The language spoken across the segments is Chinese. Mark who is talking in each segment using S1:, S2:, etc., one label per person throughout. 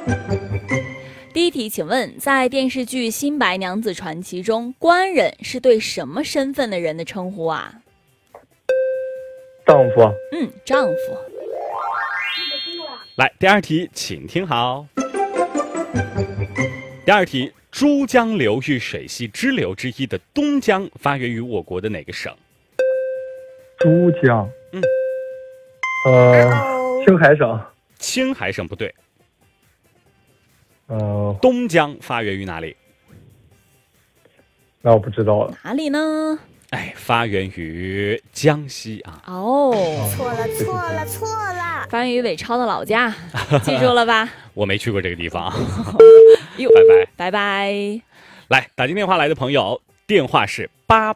S1: 第一题，请问在电视剧《新白娘子传奇》中，官人是对什么身份的人的称呼啊？
S2: 丈夫。
S1: 丈夫。
S3: 来，第二题，请听好。第二题，珠江流域水系支流之一的东江发源于我国的哪个省？
S2: 珠江。青海省。
S3: 青海省不对。东江发源于哪里？
S2: 那我不知道了。
S1: 哪里呢？
S3: 发源于江西啊。
S1: 错了，发源于伟超的老家，记住了吧？
S3: 我没去过这个地方。
S1: 拜拜。
S3: 来，打进电话来的朋友，电话是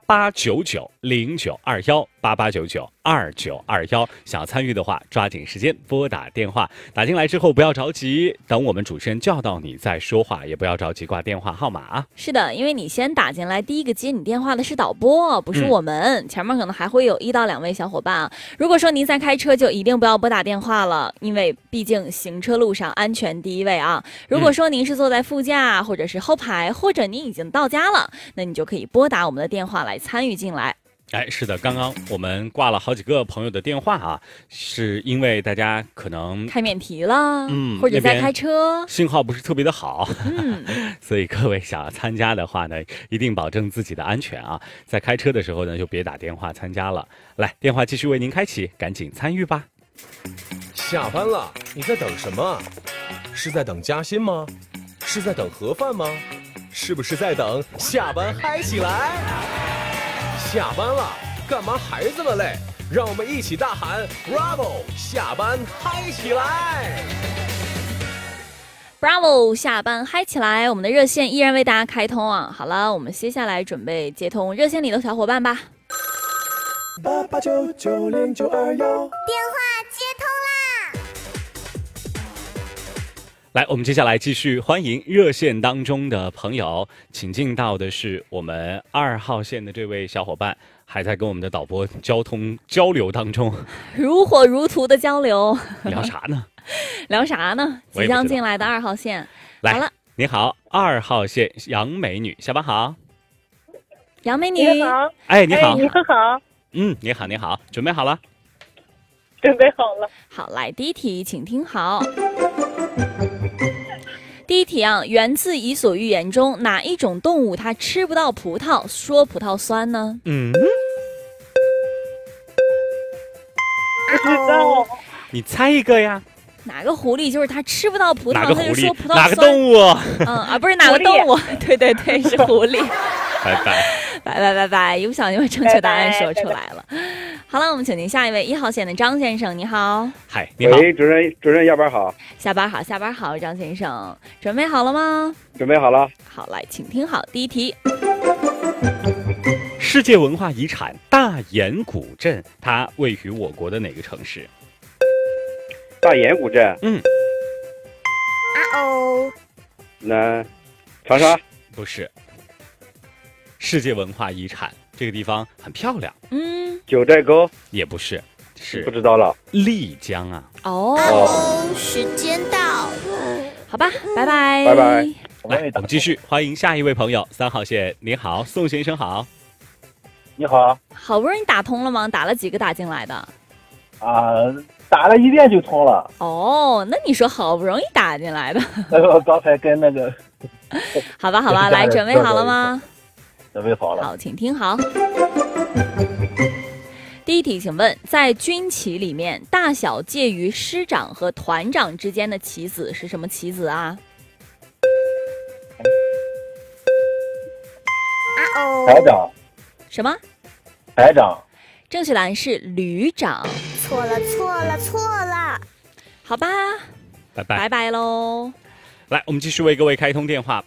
S3: 8899092188992921，想要参与的话，抓紧时间拨打电话。打进来之后不要着急，等我们主持人叫到你再说话，也不要着急挂电话号码啊。
S1: 是的，因为你先打进来，第一个接你电话的是导播，不是我们。前面可能还会有1到2位小伙伴。如果说您在开车，就一定不要拨打电话了，因为毕竟行车路上安全第一位啊。如果说您是坐在副驾，或者是后排，或者您已经到家了，那你就可以拨打我们的电话来参与进来。
S3: 是的，刚刚我们挂了好几个朋友的电话啊，是因为大家可能
S1: 开免提了，或者在开车，
S3: 信号不是特别的好，所以各位想要参加的话呢，一定保证自己的安全啊，在开车的时候呢，就别打电话参加了。来，电话继续为您开启，赶紧参与吧。
S4: 下班了，你在等什么？是在等加薪吗？是在等盒饭吗？是不是在等下班嗨起来？下班了，干嘛还这么累？让我们一起大喊 Bravo， 下班嗨起来
S1: Bravo， 下班嗨起来！我们的热线依然为大家开通啊。好了，我们接下来准备接通热线里的小伙伴吧。
S4: 88990921，
S5: 电话接通啦！
S3: 来，我们接下来继续欢迎热线当中的朋友，请进到的是我们2号线的这位小伙伴，还在跟我们的导播交流当中，
S1: 如火如荼的交流。
S3: 聊啥呢？
S1: 聊啥呢？即将进来的2号线，
S3: 来，
S1: 好了，
S3: 你好，2号线杨美女，下班好。
S1: 杨美女，
S6: 你好。
S3: 你好。
S6: 你很好。
S3: 你好，准备好了？
S6: 准备好了。
S1: 好，来，第一题，请听好。第一题啊，源自《伊索寓言》中哪一种动物它吃不到葡萄，说葡萄酸呢？
S6: 不知道。
S3: 你猜一个呀？
S1: 哪个狐狸就是它吃不到葡萄，它就说葡萄酸。
S3: 哪个动物？
S1: 不是哪个动物？对，是狐狸。拜，一不小心把正确答案说出来了。好了，我们请您下一位1号线的张先生，你好。
S3: 嗨，你好。
S7: 喂，主任，下班好。
S1: 下班好，张先生，准备好了吗？
S7: 准备好了。
S1: 好，来，请听好第一题。
S3: 世界文化遗产大研古镇，它位于我国的哪个城市？
S7: 大研古镇。那长沙？
S3: 不是。世界文化遗产，这个地方很漂亮。
S7: 九寨沟？
S3: 也不是，是
S7: 不知道了。
S3: 丽江啊。
S5: 时间到。
S1: 好吧，拜拜。
S7: 拜拜。
S3: 来，我们继续欢迎下一位朋友，3号线，你好，宋先生好。
S2: 你好。
S1: 好不容易打通了吗？打了几个打进来的？
S2: 打了1遍就通了。
S1: 那你说好不容易打进来的？
S2: 刚才跟那个。
S1: 好吧，来，准备好了吗？
S2: 准备好了。
S1: 好，请听好。第一题，请问在军旗里面，大小介于师长和团长之间的旗子是什么旗子啊？
S2: 排长。
S1: 什么？
S2: 排长。
S1: 正确答案是旅长。
S5: 错了。
S1: 好吧，拜拜喽。
S3: 来，我们继续为各位开通电话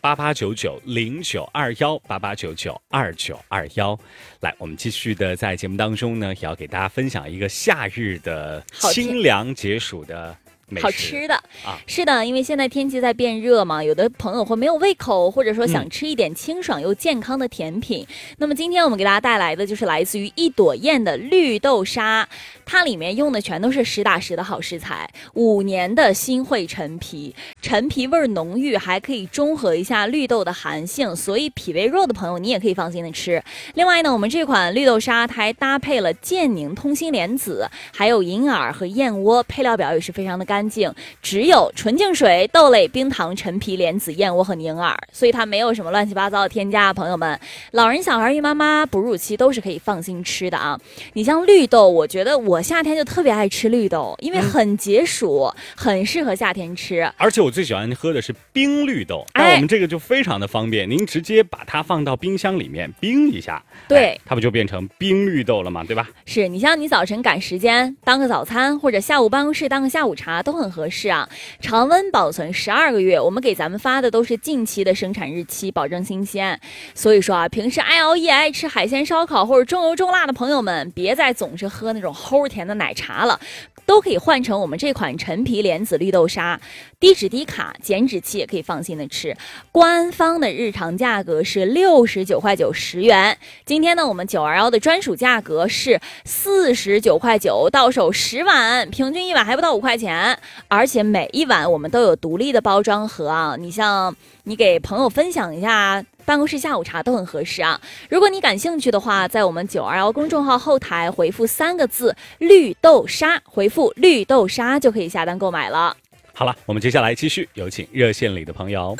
S3: 8899092188992921。来，我们继续的在节目当中呢，也要给大家分享一个夏日的清凉解暑的
S1: 好
S3: 美食
S1: 吃的
S3: 啊。
S1: 是的，因为现在天气在变热嘛，有的朋友会没有胃口，或者说想吃一点清爽又健康的甜品。那么今天我们给大家带来的就是来自于一朵燕的绿豆沙，它里面用的全都是实打实的好食材，5年的新会陈皮，陈皮味儿浓郁，还可以中和一下绿豆的寒性，所以脾胃弱的朋友你也可以放心的吃。另外呢，我们这款绿豆沙它还搭配了健宁通心莲子，还有银耳和燕窝，配料表也是非常的干净，只有纯净水、豆类、冰糖、陈皮、莲子、燕窝和银耳，所以它没有什么乱七八糟的添加。朋友们，老人、小孩、孕妈妈、哺乳期都是可以放心吃的啊。你像绿豆，我觉得我夏天就特别爱吃绿豆，因为很解暑，很适合夏天吃。
S3: 而且我最喜欢喝的是冰绿豆，但我们这个就非常的方便，您直接把它放到冰箱里面冰一下，
S1: 对，
S3: 它不就变成冰绿豆了吗？对吧？
S1: 是你像你早晨赶时间当个早餐，或者下午办公室当个下午茶都很合适啊。常温保存12个月，我们给咱们发的都是近期的生产日期，保证新鲜。所以说啊，平时爱熬夜、爱吃海鲜烧烤或者重油重辣的朋友们，别再总是喝那种齁甜的奶茶了，都可以换成我们这款陈皮莲子绿豆沙，低脂低卡，减脂期也可以放心的吃。官方的日常价格是69.9块10元，今天呢我们921的专属价格是49.9块，到手10碗，平均1碗还不到5块钱，而且每一碗我们都有独立的包装盒啊，你像你给朋友分享一下，办公室下午茶都很合适啊。如果你感兴趣的话，在我们921公众号后台回复3个字绿豆沙，回复绿豆沙就可以下单购买了。
S3: 好了，我们接下来继续有请热线里的朋友。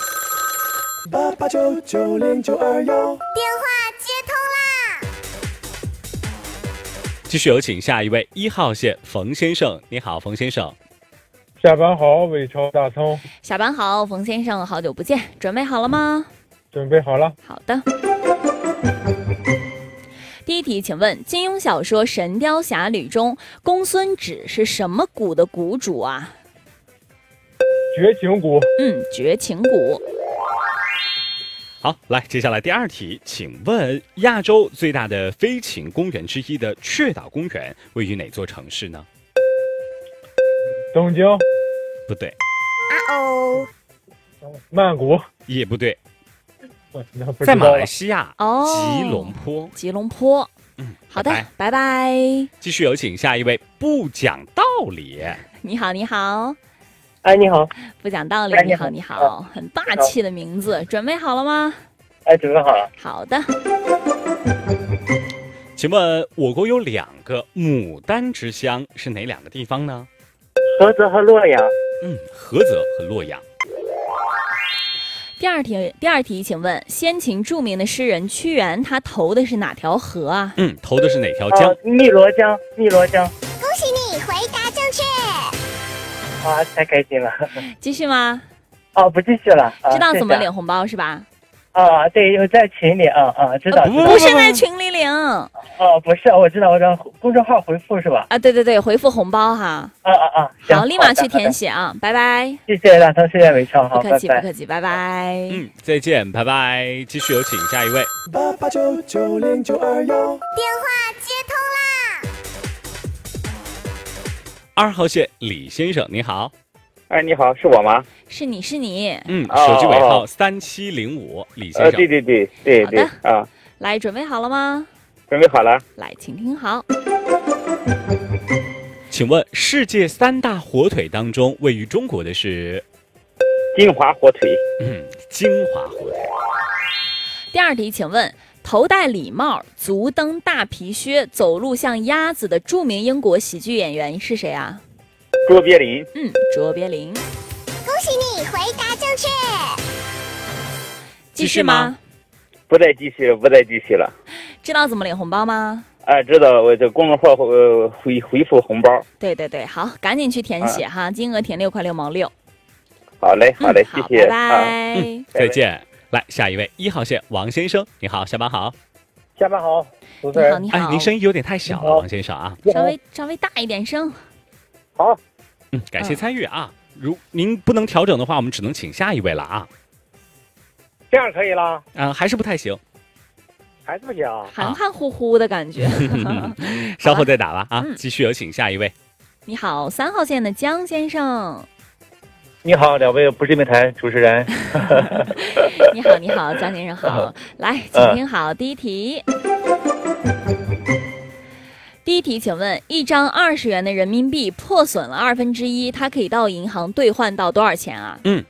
S4: 88990921，
S5: 电话接通啦！
S3: 继续有请下一位1号线冯先生。你好，冯先生。
S8: 下班好，伟超大葱。
S1: 下班好，冯先生，好久不见，准备好了吗？
S8: 准备好了。
S1: 好的。第一题，请问金庸小说《神雕侠侣》中公孙止是什么谷的谷主啊？
S8: 绝情谷。
S1: 绝情谷。
S3: 好，来，接下来第二题，请问亚洲最大的飞禽公园之一的雀岛公园位于哪座城市呢？
S8: 东京。
S3: 不对。
S8: 曼谷。
S3: 也不对。
S8: 在
S3: 在马来西亚吉隆坡。
S1: 吉隆坡。好的，拜拜。
S3: 继续有请下一位不讲道理。
S1: 你好，你好。
S6: 哎，你好。
S1: 不讲道理，你好，你好，很霸气的名字，准备好了吗？
S6: 哎，准备好了。
S1: 好的。
S3: 请问我国有2个牡丹之乡，是哪2个地方呢？
S6: 菏泽和洛阳。
S3: 菏泽和洛阳。
S1: 第二题，请问先秦著名的诗人屈原，他投的是哪条河啊？
S3: 投的是哪条江？
S6: 汨罗江。汨罗江。
S5: 恭喜你回答正确。
S6: 啊，太开心了。
S1: 继续吗？
S6: 哦，不继续了。
S1: 知道怎么领红包是吧？
S6: 啊，对，有在群里知道。
S1: 不是在群里领。
S6: 不是，我知道，公众号回复是吧？
S1: 啊，对，回复红包哈。好，立马去填写啊，拜拜。
S6: 谢谢大头，谢谢伟超，好，
S1: 不客气，不客气，拜拜。
S3: 再见，拜拜。继续有请下一位。
S4: 88990921，
S5: 电话接通啦
S3: ！2号线李先生，你好。
S7: 哎，你好，是我吗？
S1: 是你。手
S3: 机尾号3705，李先生。
S7: 对
S1: 好的
S7: 啊。
S1: 来，准备好了吗？
S7: 准备好了。
S1: 来，请听好。
S3: 请问世界3大火腿当中，位于中国的是？
S7: 金华火腿。
S3: 金华火腿。
S1: 第二题，请问头戴礼帽、足蹬大皮靴、走路像鸭子的著名英国喜剧演员是谁啊？
S7: 卓别林。
S1: 卓别林。
S5: 恭喜你回答正确。
S1: 继续吗？
S7: 不再继续了。
S1: 知道怎么领红包吗？
S7: 知道，我这公众号回复红包。
S1: 对，好，赶紧去填写哈，金额填6块6毛6。
S7: 好嘞，谢谢，
S1: 拜拜。
S3: 再见。来，下一位1号线王先生，你好，下班好。
S8: 下班好，主持
S1: 人。你好，
S3: 您声音有点太小了，王先生啊，
S1: 稍微大一点声。
S8: 好。
S3: 感谢参与啊！如您不能调整的话，我们只能请下一位了啊。
S8: 这样可以了？
S3: 还是不太行。
S8: 还是不行，
S1: 含含糊糊的感觉。
S3: 稍后再打了啊！继续有请下一位。
S1: 你好，3号线的江先生。
S2: 你好，两位不是电台主持人。
S1: 你好，你好，江先生好。来，请听好，第一题。第一题，请问一张20元的人民币破损了1/2，它可以到银行兑换到多少钱啊
S2: ？20。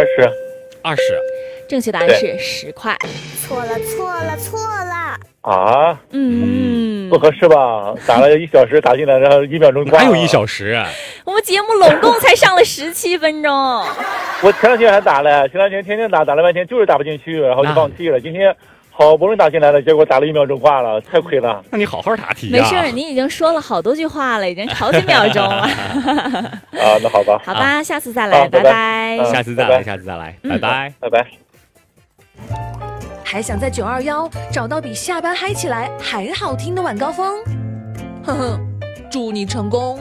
S1: 正确答案是10块。
S5: 错了，错了，错了！
S2: 啊？不合适吧？打了1小时打进来，然后1秒钟挂了。
S3: 哪有1小时啊？
S1: 我们节目拢共才上了17分钟。
S2: 我前2天还打了，前2天天天打，打了半天就是打不进去，然后就放弃了。今天好不容易打进来了，结果打了1秒钟挂了，太亏了。
S3: 那你好好答题
S1: 没事，你已经说了好多句话了，已经好几秒钟了。
S2: 啊，那好吧。
S1: 好吧，下次再来，拜拜。
S3: 下次再来，下次再来，拜拜，
S2: 拜拜。
S9: 还想在921找到比下班嗨起来还好听的晚高峰？呵呵，祝你成功。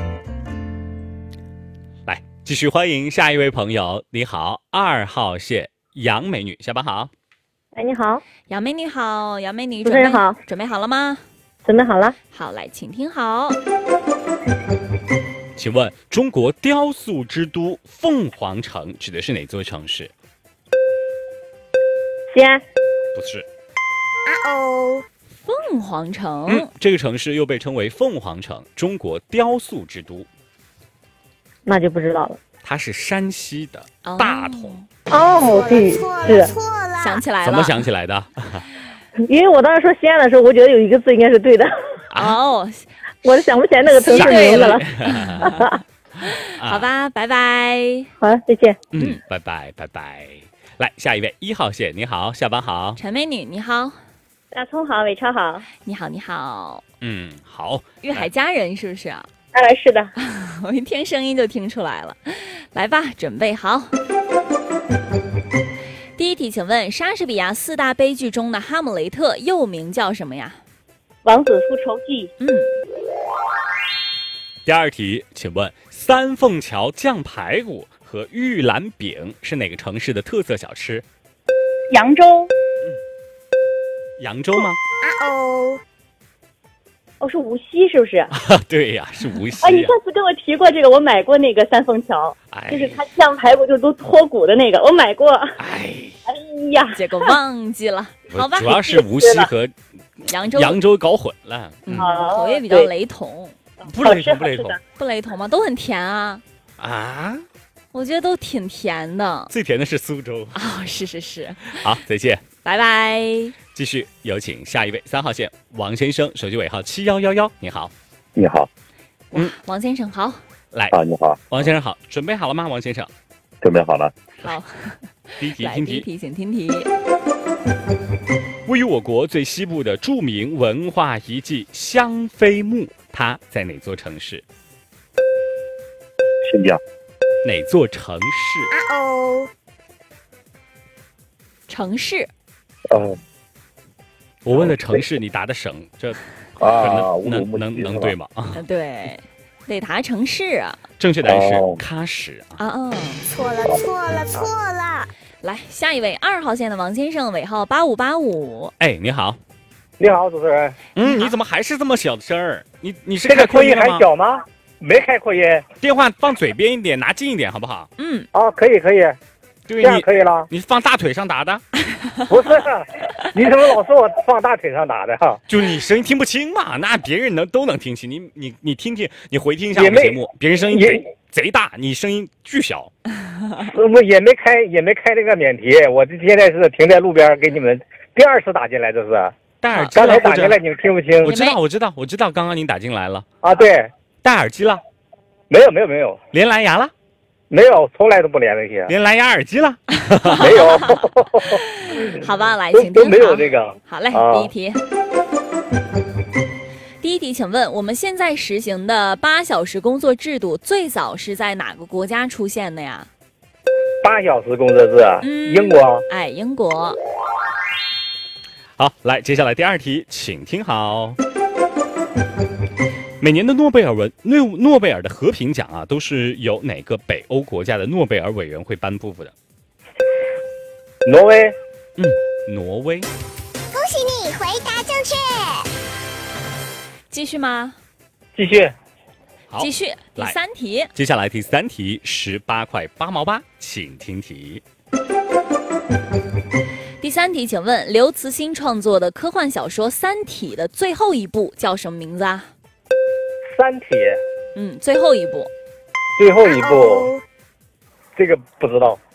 S3: 来，继续欢迎下一位朋友。你好，2号线杨美女，下班好。
S10: 哎，你好，
S1: 杨美女好，杨美女，
S10: 主持人好，
S1: 准备好了吗？
S10: 准备好了。
S1: 好，来，请听好。
S3: 请问中国雕塑之都凤凰城指的是哪座城市？
S10: 西安。
S3: 不是。
S1: 凤凰城。
S3: 这个城市又被称为凤凰城，中国雕塑之都。
S10: 那就不知道了。
S3: 它是山西的大同。
S10: 对，是
S1: 想起来了。
S3: 怎么想起来的？
S10: 因为我当时说西安的时候，我觉得有一个字应该是对的。我想不起来那个城市名字了。
S1: 好吧，拜拜。
S10: 好，再见。
S3: 拜拜，拜拜。来，下一位1号线，你好，下班好。
S1: 陈美女，你好。
S10: 大葱好，伟超好。
S1: 你好，你好。
S3: 好。
S1: 粤海佳人是不是啊？
S10: 当然是的。
S1: 我一听声音就听出来了。来吧，准备好。第一题，请问莎士比亚4大悲剧中的《哈姆雷特》又名叫什么呀？
S10: 王子复仇记。
S3: 第二题，请问三凤桥酱排骨和玉兰饼是哪个城市的特色小吃？
S10: 扬州。
S3: 扬州吗？
S10: 是无锡是不是？
S3: 对呀，是无锡。
S10: 你上次跟我提过这个，我买过那个三凤桥，就是它酱排骨就都脱骨的那个，我买过。哎呀，
S1: 结果忘记了。好吧，
S3: 主要是无锡和扬州搞混了。
S1: 口味比较雷同。
S3: 不雷同，不雷同，
S1: 不雷同吗？都很甜啊。我觉得都挺甜的。
S3: 最甜的是苏州。
S1: 是。
S3: 好，再见。
S1: 拜拜。
S3: 继续有请下一位3号线王先生，手机尾号7111，你好。
S2: 你好。
S1: 王先生好。
S3: 来。
S2: 你好。
S3: 王先生好，准备好了吗？王先生。
S2: 准备好了。
S1: 好。
S3: 第一题，听题。
S1: 第一题，请听题。
S3: 位于我国最西部的著名文化遗迹香妃墓，它在哪座城市？
S2: 新疆。
S3: 哪座城市？
S1: 城市。
S3: 我问的城市，你答的省，这能对吗？
S1: 对，得答城市啊。
S3: 正确答案是喀什
S5: 啊。错了。
S1: 来，下一位2号线的王先生，尾号8585。
S3: 哎，你好。
S8: 你好，主持人。
S3: 你怎么还是这么小的声儿？你是
S8: 开
S3: 扩音了吗？
S8: 还小吗？没开扩音。
S3: 电话放嘴边一点，拿近一点，好不好？
S8: 可以。
S3: 对，
S8: 这样可以了。
S3: 你放大腿上打的？
S8: 不是，你怎么老说我放大腿上打的？
S3: 就你声音听不清嘛，那别人都能听清。你听听，你回听一下我们节目，别人声音贼大，你声音巨小。
S8: 我也没开这个免提，我这现在是停在路边给你们第2次打进来，这是。
S3: 戴耳机
S8: 刚才打进来你们听不清。
S3: 我知道，刚刚您打进来了。
S8: 对。
S3: 戴耳机了？
S8: 没有。
S3: 连蓝牙了？
S8: 没有，从来都不连那些。
S3: 连蓝牙耳机了？
S8: 没有。
S1: 好吧，来，请听。
S8: 都没有这个。
S1: 好嘞，第一题。第一题，请问我们现在实行的8小时工作制度最早是在哪个国家出现的呀
S8: ？8小时工作制，英国。
S1: 英国。
S3: 好，来，接下来第2题，请听好。每年的诺贝尔的和平奖啊，都是由哪个北欧国家的诺贝尔委员会颁布的？
S8: 挪威。
S3: 挪威。
S5: 恭喜你回答正确。
S1: 继续吗？
S8: 继续。
S1: 继续第3题。
S3: 接下来第3题，18块8毛8，请听题。
S1: 第3题，请问刘慈欣创作的科幻小说《三体》的最后一部叫什么名字啊？
S8: 三体。
S1: 最后一部。
S8: 最后一部，这个不知道。